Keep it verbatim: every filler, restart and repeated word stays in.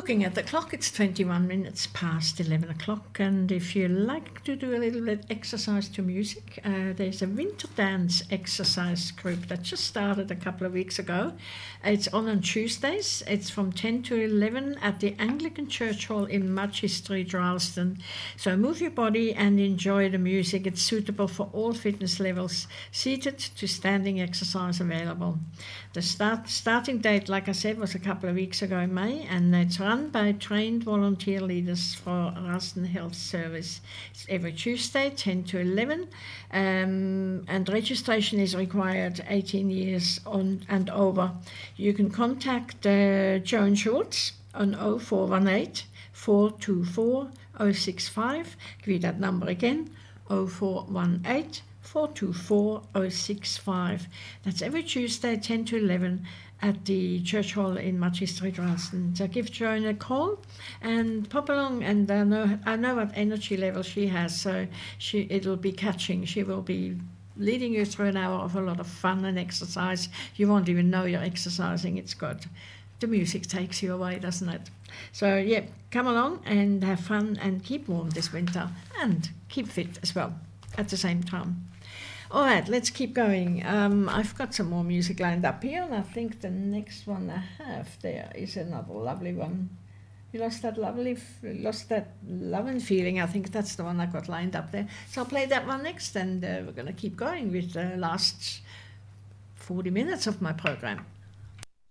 Looking at the clock, it's twenty-one minutes past eleven o'clock, and if you like to do a little bit exercise to music, uh, there's a winter dance exercise group that just started a couple of weeks ago. It's on on Tuesdays. It's from ten to eleven at the Anglican Church Hall in Mudgee Street, Ralston. So move your body and enjoy the music. It's suitable for all fitness levels, seated to standing exercise available. The start starting date, like I said, was a couple of weeks ago in May, and it's run by trained volunteer leaders for Ralston Health Service. It's every Tuesday, ten to eleven, um, and registration is required eighteen years on and over. You can contact uh, Joan Schultz on oh four one eight, four two four, oh six five. Give you that number again, oh four one eight, four two four, oh six five. That's every Tuesday, ten to eleven, at the Church Hall in Mudgee Street, Ralston. So give Joan a call and pop along, and I know I know what energy level she has, so she it'll be catching. She will be leading you through an hour of a lot of fun and exercise. You won't even know you're exercising. It's good. The music takes you away, doesn't it? So, yeah, come along and have fun and keep warm this winter and keep fit as well at the same time. All right, let's keep going. Um, I've got some more music lined up here, and I think the next one I have there is another lovely one. You lost that lovely, lost that love and feeling. I think that's the one I got lined up there. So I'll play that one next, and uh, we're going to keep going with the last forty minutes of my program.